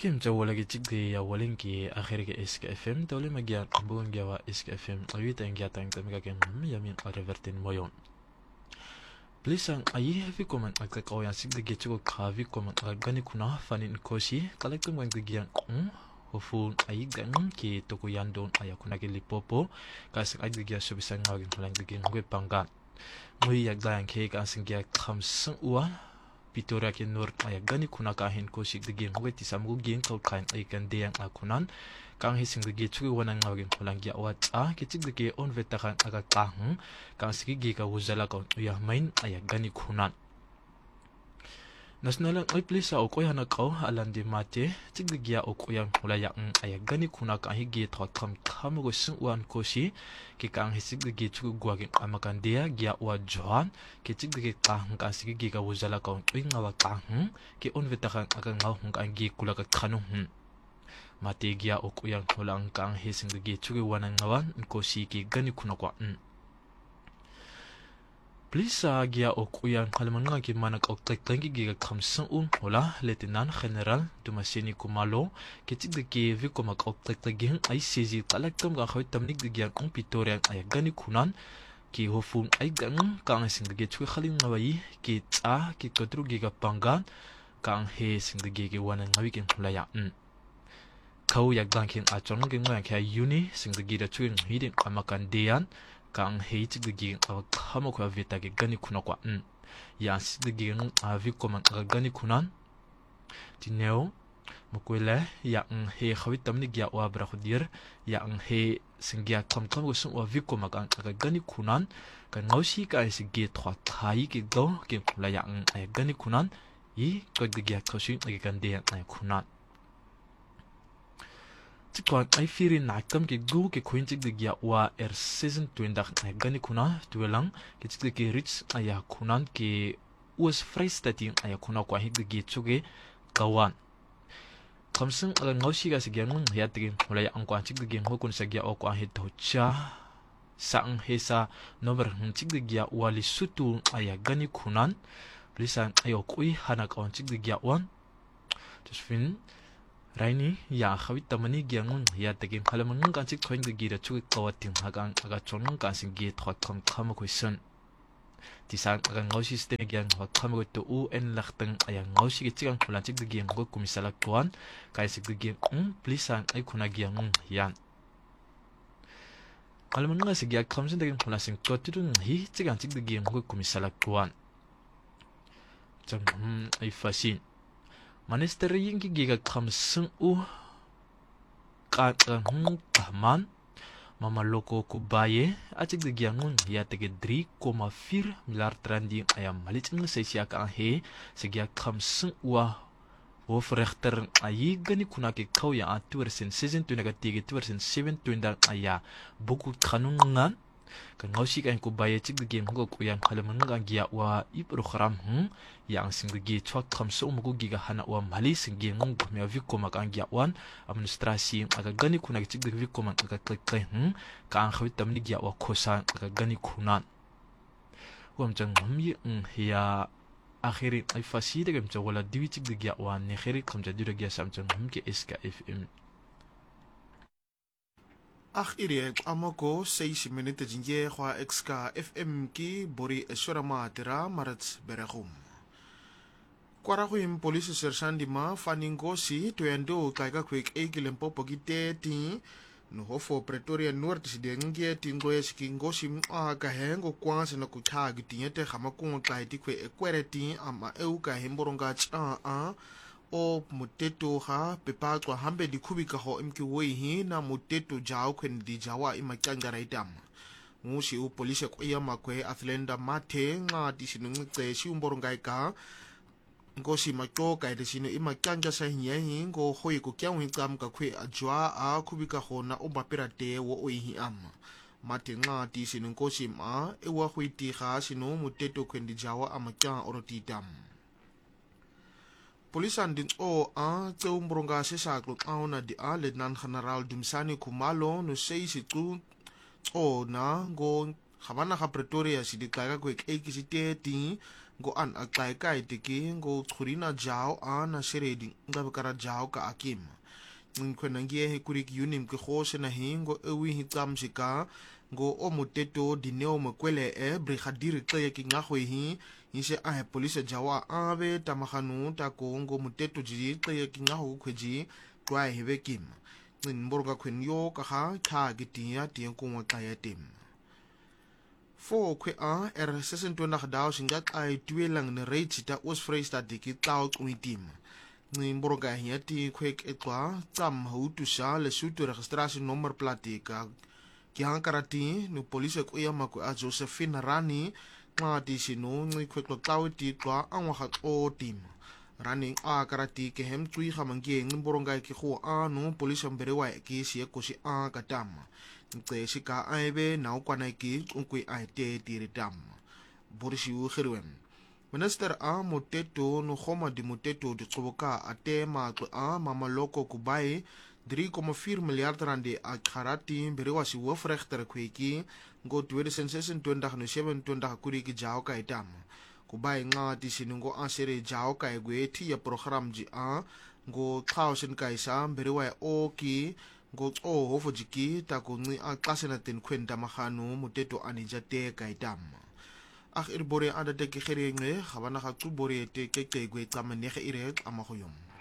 Kim jawala ki chikdi ya walin ki akhir ki SKFM tawli magyan buong gawa SKFM awita ang gyatang tamiga ken yamin revertin moyon. Please ang ayi heavy comment agkakaw yan sigdi gechugo kavi comment agani kuna fanin koshi kalaktung wang digyan hofun ayi ganun ki tokuyan don ayakuna ki lipopo kasi ay digya subisang ngawin lang digyan ngwe panggan. Ngui yagdayan ke kasing gya kamsang uwa Pitora ki nur ayagani kuna kahin ko sig de game weti samgu game kau kain ay kan deyang akunan kang hising de ge chugi wanang ngawin pulang ya wat ki sig de ge on vetakan aga kahung kang sigi ge ka wuzala ka ya main ayagani kunan National ay plisa o koy hanak ko alan di mate sig de ge o koyang pulaya ayagani kuna ka higi thot kam kamugo sing wan ko si ki kang hisig de ge chugi gwagin amakan dia gya wa johan ki chig de kahung ka sigi gi ka wuzala ka ing ngawa kahung ki on vetakan aga ngawung ka gi kula ka khanu mate gya o kuyang pulang kang hising de ge chugi wanang ngawan ko si ki gani kuna kwa Please gya o kuyang halaman nga ki manak o tlengi gi ka kamsang hola Lieutenant General Dumasini Kumalo ki chig de ge vi ko mak o tlengi ay sezi talaktam ga khawit tamnik de gya kong Pitorian ay gani kunan ki hofun ay gang kang sing de ge chugi khaling ngawi ki tsa ki kodru gi ka panggan kang he sing de ge wanang ngawi kin hulaya kau yak dangkin achon ge nga kya uni sing de ge da chugi hidin amakan deyan kang he chig de ge khamo kwa vita ge gani kuna kwa ya sig de ge avi koman gani kunan tineo mukwele ya he khawit tamni gya wa bra khudir ya he singya kam go sung wa vi koma kan gani kunan kan ngausi ka sig ge thwa thai ge go ge la ya ay gani kunan yi ko de gya khoshi ge kan de ay kunan Tikwan ay firi nakam ki gu ki kuin chik de gya wa season 20 ay gani kuna tuwelang ki chik de ki rich ay kunan ki was freestating ay kuna kwa hik de gya chuge kawan kamsang agan ngausi ka sigya nung hiyatigin wala ang kwa chik de gya hukun sa gya o kwa hit hocha saang hesa number chik de gya wali sutu ay gani kunan lisan ayo kui hanak on chik de gya wan just fin Raini ya khawit tamani gyang ya tagin halaman kan chik khoing de gira chu kawatin hagang aga chonung kan sing gi thot kham kham ko sun tisan aga ngosi ste gyang hot kham ko to u en lachtang aya ngosi gi chigang phulan chik de gyang ko kumisala tuan kai sik de gyang please san ai khuna gyang yan halaman nga sig ya kham sin de gyang phulan sing ko tudun hi chigang chik de gyang ko kumisala tuan chang ai fasin Manisteri yang giga kamseng kaman mama loko kubaye acik de gyangun ya tege 3,4 miliar trending ayam malit ng sesia ka he segya kamseng rechter ayi gani kuna ke kau ya atuersen season 2 negative atuersen 7 tunda aya buku kanungan kan ngausi kan kubaye cik de game go kuyan halaman nga giya wa iprogram yang sing de chwak kamso mugo giga hana wa mali sing ge ngong me viko makan giya wan administrasi aga gani kuna cik de viko man aga klik ka ang khawit tamni giya wa khosan aga gani kunan wam chang yi ya akhiri ay fasi de gam wala diwi cik de giya wa ne khiri kamja dira giya sam chang ke SKFM Akhirnya amako 6 minuten jinje kwa XK FM ki bori esorama tera marat berahum. Kwarahuim polisi sersandi ma faningo si tuyando kaika kwek egilempo pogite ti no hofo Pretoria North sidenge tingo eskingo sim kahengo kwanse na kutagi tinyete khamakung kaiti kwe ekwereti ama eu kahemboronga o muteto ha pepa kwa hambe di kubika ho imki wehi na muteto jao kwen di jawa imakangara itam musi u polisi kwa iya makwe athlenda mate nga di sinu ngte si umboronga ika ngosi mako ka di sinu imakanga sa hinyahi ngo hoi ko kya wikam ka kwe ajwa a kubika ho na umbapira te wo oihi am mate nga di sinu ngosi ma ewa huiti ha sinu muteto kwen di jawa amakanga orotitam Polisan din tseu mbronga sesa klok na di Lieutenant General Dumasini Kumalo no sei si tu na go gabana ga Pretoria si di ka kwek si teti go an a ka itiki go tsurina jao na seredi ngabe kara jao ka akim ngiye he kurik yunim ke khose na hingo ewi hitam sika go o muteto dineo makwele brigadier ke ki ngagwe hi ise a police jawa abe tamaganu ta kongo muteto ji ke ki ngago khweji kwa hebe kim mborga khwen yo ka ha kha gitia tien ko wa ya tem fo kwe er 26 singa ai tuelang ne reitita os freista diki tao uitim mborga hiati kwek etwa tam hutu sa le sutu registrasienommer platika ki hankarati no police ko ya mako a Josephine Rani ngati sino kwek lo tao ti twa angwa ga o tim running a karati ke hem tui khamangi ngboronga ki kho no police mbere wa ki si ko si a katama nte sika aibe na ukwana ki unkwe aite tiritam borisi u khirwem minister a moteto no khoma di moteto di tsoboka ate ma a mamaloko kubai 3,4 miljard randi a karati mbere wa si hofregter kweki ngo 2026 no 27 kuri ki jao ka itam kubai ngati sinungo asere jao ka egweti ya program ji a ngo khausen kaisa mbere wa oki ngo hofo jiki ta ko ngi a klasena ten kwenta magano moteto anija te kaitam ag irbore ada te kigere nge gabana ga tubore te kekegwe tsamanege ire amagoyom